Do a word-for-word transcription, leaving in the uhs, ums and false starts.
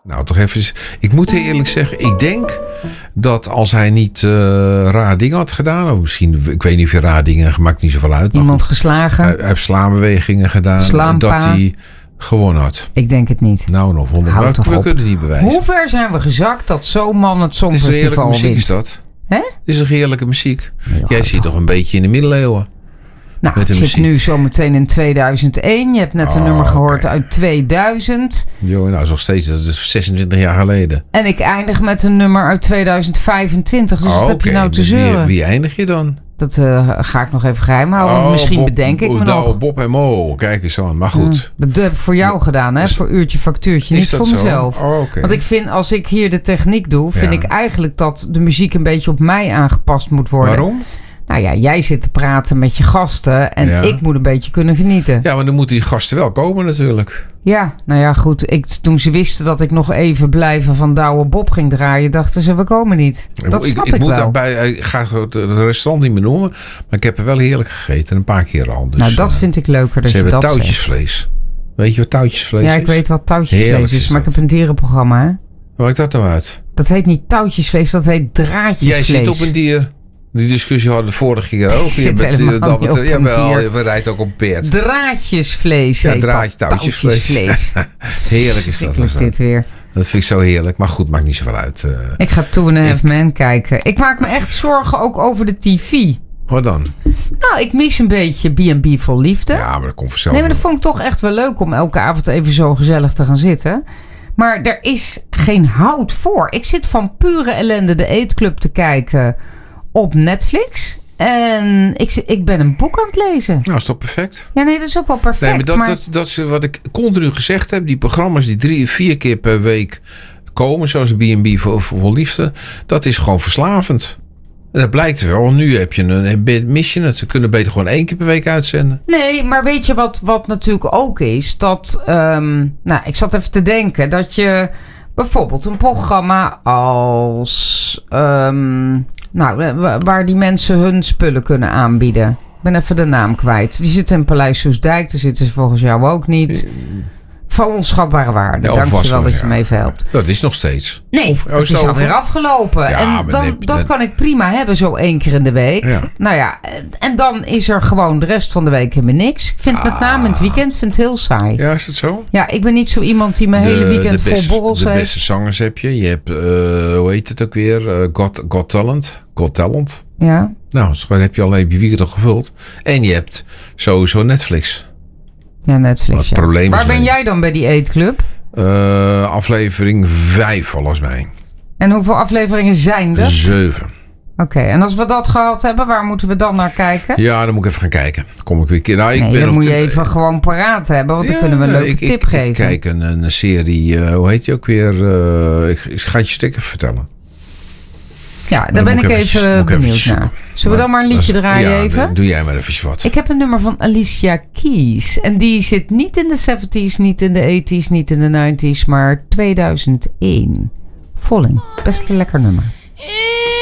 Nou, toch even. Ik moet heel eerlijk zeggen, ik denk dat als hij niet uh, raar dingen had gedaan, of misschien, ik weet niet of je raar dingen gemaakt, niet zoveel uit. Iemand geslagen. Hij, hij heeft slaanbewegingen gedaan. Slaanpa. Dat hij gewonnen had. Ik denk het niet. Nou, nog honderd. Houd toch we op. kunnen het niet bewijzen. Hoe ver zijn we gezakt dat zo'n man het Het is een heerlijke Songfestival muziek, wint? is dat? Hè? Het is een heerlijke muziek. Ja, Jij zit toch een beetje in de middeleeuwen. Nou, Met ik de zit muziek. nu zometeen in tweeduizend één. Je hebt net een Oh, nummer gehoord oké. uit tweeduizend. Jo, nou, is nog steeds, dat is zesentwintig jaar geleden. En ik eindig met een nummer uit tweeduizend vijfentwintig. Dus Oh, wat heb je oké. nou te Wie- zeuren? Wie eindig je dan? Dat uh, ga ik nog even geheim houden. want Oh, misschien Bob- bedenk ik me Douwe nog. Bob en Mo, kijk eens aan. Maar goed. Mm, dat heb ik voor jou gedaan, hè? Is- Voor uurtje factuurtje, is niet dat voor zo? mezelf. Oh, oké. Want ik vind, als ik hier de techniek doe, vind Ja. ik eigenlijk dat de muziek een beetje op mij aangepast moet worden. Waarom? Nou ja, jij zit te praten met je gasten en Ja. ik moet een beetje kunnen genieten. Ja, maar dan moeten die gasten wel komen natuurlijk. Ja, nou ja, goed. Ik, toen ze wisten dat ik nog even blijven van Douwe Bob ging draaien, dachten ze, we komen niet. Dat ik, snap ik, ik, moet wel. daarbij, ik ga het restaurant niet meer noemen, maar ik heb er wel heerlijk gegeten. Een paar keer al. Dus, nou, dat uh, vind ik leuker dat ze je hebben dat zegt. touwtjesvlees. Weet je wat touwtjesvlees is? Ja, ik weet wat touwtjesvlees Heerlijk is, is maar ik dat. heb een dierenprogramma, hè? Waar maakt dat nou uit? Dat heet niet touwtjesvlees, dat heet draadjesvlees. Jij zit op een dier. Die discussie hadden we de vorige keer ook. Ik zit Je bent, helemaal uh, dat niet betreft- op een jawel, dier. je rijdt ook op een peert. Draadjesvlees Ja, heet draadje- dat. touwtjesvlees. Touwtjesvlees. Heerlijk is dat. Verschrikkelijk dit weer. Dat vind ik zo heerlijk. Maar goed, maakt niet zoveel uit. Uh, Ik ga Two and a Half Men kijken. Ik maak me echt zorgen ook over de T V. wat dan? Nou, ik mis een beetje B and B vol liefde. Ja, maar dat komt vanzelf. Nee, maar dat vond ik toch echt wel leuk om elke avond even zo gezellig te gaan zitten. Maar er is geen hout voor. Ik zit van pure ellende de Eetclub te kijken op Netflix. En ik, zit- ik ben een boek aan het lezen. Nou, is toch perfect? Ja, nee, dat is ook wel perfect. Nee, maar dat, maar Dat, dat is wat ik continu gezegd heb. Die programma's die drie, vier keer per week komen, zoals B and B voor, voor liefde, dat is gewoon verslavend. En dat blijkt wel. Want nu heb je een, een mis je het. Ze kunnen beter gewoon één keer per week uitzenden. Nee, maar weet je wat, wat natuurlijk ook is? Dat, ehm, nou, ik zat even te denken dat je bijvoorbeeld een programma als, ehm, nou, wa- waar die mensen hun spullen kunnen aanbieden. Ik ben even de naam kwijt. Die zitten in Paleis Soesdijk. Daar zitten ze volgens jou ook niet. Van onschatbare waarde. Ja, Dank je vast wel wel, dat je ja. me even helpt. Dat is nog steeds. Nee, Of- oh, dat is is het alweer over? afgelopen. Ja, en maar dan, nee, dat dat- kan ik prima hebben, zo één keer in de week. Ja. Nou ja, en- en dan is er gewoon de rest van de week helemaal niks. Ik vind het met name in het weekend vind het heel saai. Ja. Ja, is het zo? ik ben niet zo iemand die mijn hele weekend de beste, vol borrels de heeft. beste zangers heb je. Je hebt, uh, hoe heet het ook weer? Uh, Got, Got Talent. Got Talent. Ja. Nou, dus dan heb je alleen je weekend al gevuld. En je hebt sowieso Netflix. ja, Netflix. Het Ja. probleem Waar is ben alleen- jij dan bij die eetclub? Uh, aflevering vijf volgens mij. En hoeveel afleveringen zijn er? Oké, Zeven. en als we dat gehad hebben, waar moeten we dan naar kijken? Ja, dan moet ik even gaan kijken. Kom ik weer een keer. Nou, ik nee, ben dan op moet de- je even gewoon paraat hebben, want dan Ja, kunnen we een nee, leuke ik, tip ik, geven. Ik kijk een, een serie, uh, hoe heet die ook weer? Uh, ik, ik ga het je stikken vertellen. Ja, daar dan ben moet ik ik eventjes- even moet ik benieuwd eventjes naar. zoeken. Zullen we dan maar een liedje Dat is- draaien ja, even? dan doe jij maar eventjes wat. Ik heb een nummer van Alicia Keys. En die zit niet in de zeventies, niet in de tachtiger, niet in de negentig, maar tweeduizend één. Falling. Best een lekker nummer.